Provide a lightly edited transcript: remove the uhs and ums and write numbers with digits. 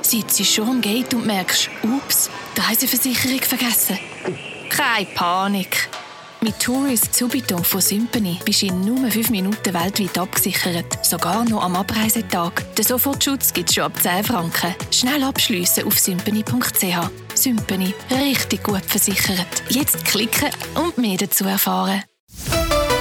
Sitzt schon am Gate und merkst, ups, die Reiseversicherung vergessen. Keine Panik. Mit Tourist Subito von Sympany bist du in nur 5 Minuten weltweit abgesichert. Sogar noch am Abreisetag. Den Sofortschutz gibt es schon ab 10 Franken. Schnell abschliessen auf sympany.ch. Sympany. Richtig gut versichert. Jetzt klicken und mehr dazu erfahren.